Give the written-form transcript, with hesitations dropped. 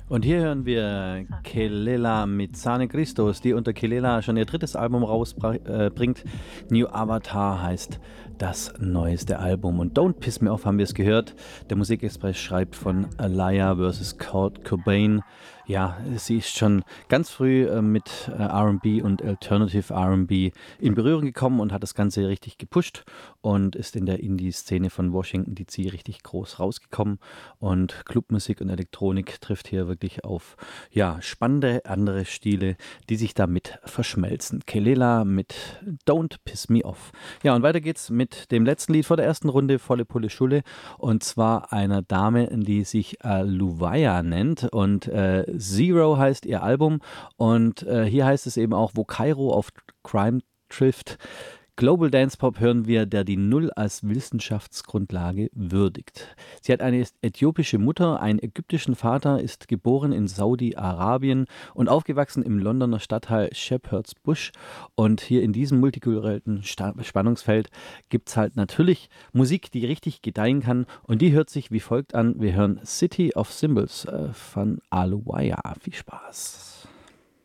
Und hier hören wir Kelela mit Sane Christos, die unter Kelela schon ihr drittes Album rausbringt. New Avatar heißt das neueste Album. Und Don't Piss Me Off haben wir es gehört. Der Musikexpress schreibt von Alaya vs. Kurt Cobain. Ja, sie ist schon ganz früh mit R&B und Alternative R&B in Berührung gekommen und hat das Ganze richtig gepusht und ist in der Indie-Szene von Washington DC richtig groß rausgekommen. Und Clubmusik und Elektronik trifft hier wirklich auf ja, spannende andere Stile, die sich damit verschmelzen. Kelela mit Don't Piss Me Off. Ja, und weiter geht's mit dem letzten Lied vor der ersten Runde, Volle Pulle Schulle. Und zwar einer Dame, die sich Luvaya nennt. Und Zero heißt ihr Album. Und hier heißt es eben auch, wo Kairo auf Crime trifft. Global Dance Pop hören wir, der die Null als Wissenschaftsgrundlage würdigt. Sie hat eine äthiopische Mutter, einen ägyptischen Vater, ist geboren in Saudi-Arabien und aufgewachsen im Londoner Stadtteil Shepherd's Bush. Und hier in diesem multikulturellen Spannungsfeld gibt es halt natürlich Musik, die richtig gedeihen kann. Und die hört sich wie folgt an. Wir hören City of Symbols von Aluwaya. Viel Spaß.